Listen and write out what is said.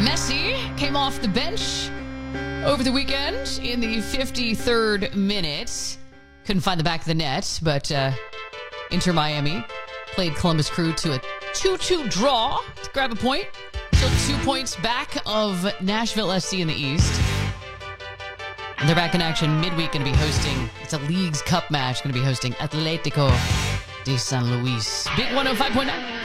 Messi came off the bench over the weekend in the 53rd minute. Couldn't find the back of the net, but Inter Miami played Columbus Crew to a 2-2 draw to grab a point. So 2 points back of Nashville SC in the East. And they're back in action midweek, going to be hosting, it's a Leagues Cup match, going to be hosting Atletico de San Luis. Big 105.9.